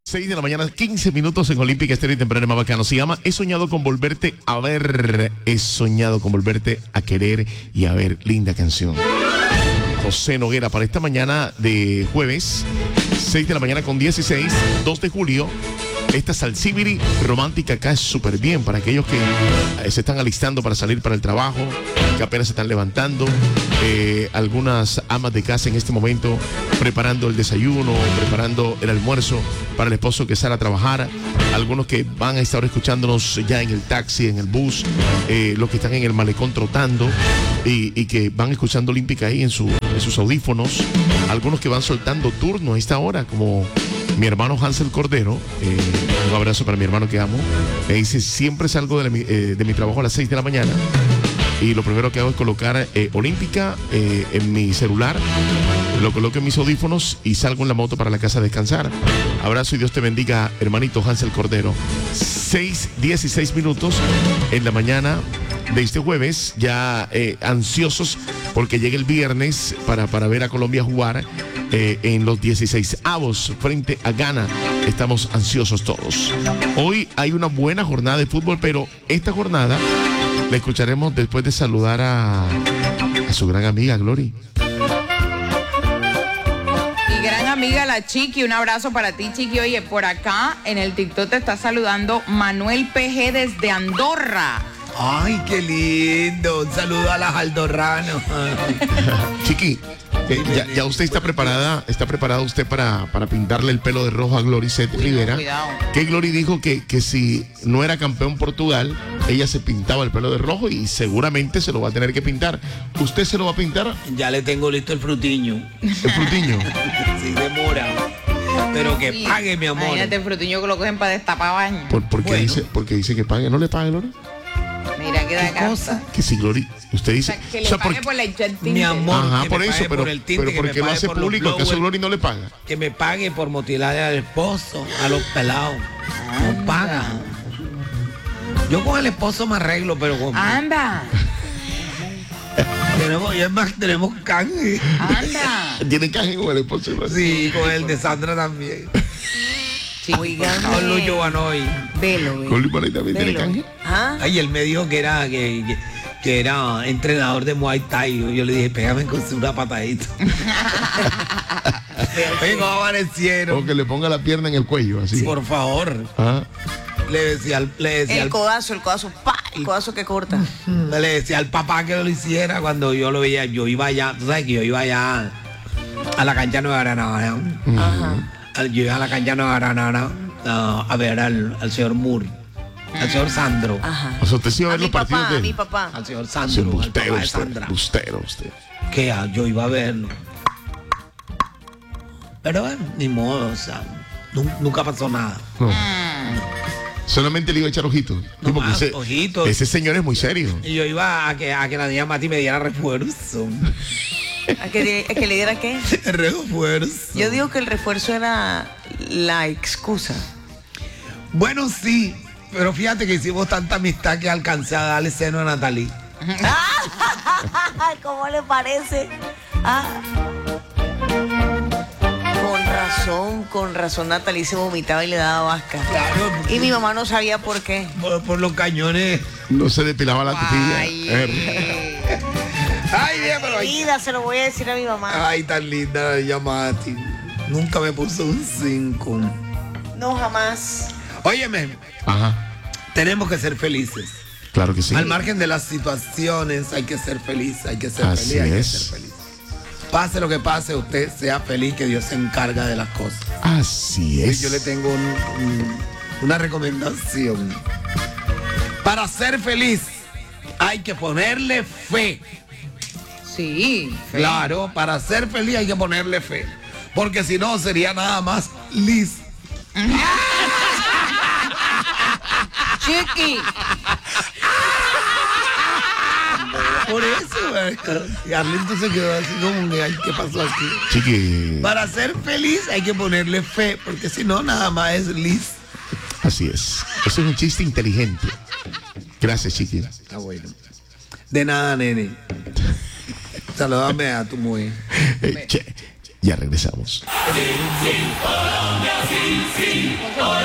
6 de la mañana, 15 minutos en Olímpica Estéreo y Temprano más bacano. Se llama He soñado con volverte a ver. He soñado con volverte a querer y a ver. Linda canción. José Noguera para esta mañana de jueves, 6 de la mañana con 16, 2 de julio. Esta salsibiri romántica acá es súper bien para aquellos que se están alistando para salir para el trabajo, que apenas se están levantando. Algunas amas de casa en este momento preparando el desayuno, preparando el almuerzo para el esposo que sale a trabajar. Algunos que van a estar escuchándonos ya en el taxi, en el bus, los que están en el malecón trotando y que van escuchando Olímpica ahí en sus audífonos. Algunos que van soltando turno a esta hora, como mi hermano Hansel Cordero. Un abrazo para mi hermano que amo. Me dice, siempre salgo de mi trabajo a las 6 de la mañana y lo primero que hago es colocar Olímpica en mi celular, lo coloco en mis audífonos y salgo en la moto para la casa a descansar. Abrazo y Dios te bendiga, hermanito Hansel Cordero. 6:16 minutos en la mañana de este jueves, ya ansiosos porque llega el viernes para ver a Colombia jugar en los 16avos frente a Ghana. Estamos ansiosos todos. Hoy hay una buena jornada de fútbol, pero esta jornada la escucharemos después de saludar a su gran amiga Glory. Y gran amiga la Chiqui, un abrazo para ti, Chiqui. Oye, por acá en el TikTok te está saludando Manuel PG desde Andorra. Ay, qué lindo. Un saludo a las aldorranos. Chiqui, ya usted está preparada usted para pintarle el pelo de rojo a Glory Seth Rivera. Cuidado. Que Glory dijo que si no era campeón Portugal, ella se pintaba el pelo de rojo y seguramente se lo va a tener que pintar. ¿Usted se lo va a pintar? Ya le tengo listo el frutiño. ¿El frutiño? Sí, demora. Pero que pague, mi amor. Imagínate el frutiño que lo cogen para destapar baño. Porque dice que pague. ¿No le pague, Glory? Mira que da casa. Que si Glory, usted dice... Que le pague por la hincha del tinte. Mi amor. Ajá, que por me eso, pague pero por el tinte, ¿por qué lo hace público? ¿Acaso Glory no le paga? Que me pague por motilar al esposo, a los pelados. No paga. Yo con el esposo me arreglo, pero con... Anda. tenemos canje. Anda. ¿Tiene canje con el esposo? Sí, con el de Sandra también. Oigan. Con Lucho Banoy. Velo. ¿Con Luis Manuel también tiene canje? ¿Ah? Ay, él me dijo que era entrenador de Muay Thai. Yo le dije, pégame con una patadita. Vengo, amanecieron. O que le ponga la pierna en el cuello, así. Por favor. Ah. Le decía El codazo, pa, el codazo que corta. le decía al papá que lo hiciera cuando yo lo veía. Yo iba allá, tú sabes que yo iba allá a la cancha Nueva Granada. Ajá. Yo iba a la cancha Nueva Granada a ver al señor Moore, al señor Sandro. Ajá. O sea, usted sí va a ver los partidos de A mi él. papá. Al señor Sí, Sandro, al bustero papá de Sandra. usted. Que yo iba a verlo. Pero bueno, ni modo, o sea, nunca pasó nada. No. Solamente le iba a echar ojitos. No Sí, porque más, ojitos. ese señor es muy serio. Y yo iba a que la niña Mati me diera refuerzo. ¿A que le diera qué? Refuerzo. Yo digo que el refuerzo era la excusa. Bueno, sí, pero fíjate que hicimos tanta amistad que alcancé a darle seno a Natalie. ¿Cómo le parece? Ah. Con razón Natalie se vomitaba y le daba vasca. Claro. Y mi mamá no sabía por qué. Por los cañones. No se depilaba la tetilla. Ay, bien, pero Vida, se lo voy a decir a mi mamá. ay, tan linda ella Mati. Nunca me puso un 5. No, jamás. Óyeme, Ajá. tenemos que ser felices. Claro que sí. Al margen de las situaciones, hay que ser feliz, hay que ser Así feliz, hay que es. ser feliz. Pase lo que pase, usted sea feliz, que Dios se encarga de las cosas. Así es. Yo le tengo una recomendación. Para ser feliz, hay que ponerle fe. Sí. Claro, para ser feliz hay que ponerle fe. Porque si no, sería nada más Liz. Chiqui. Por eso, y Arlito se quedó así como que, ay, ¿qué pasó aquí? Chiqui. Para ser feliz hay que ponerle fe, porque si no, nada más es Liz. Así es. Eso es un chiste inteligente. Gracias, Chiqui. Está bueno. De nada, nene. Saludame a tu mujer. Ya regresamos. Colombia, sí, sí,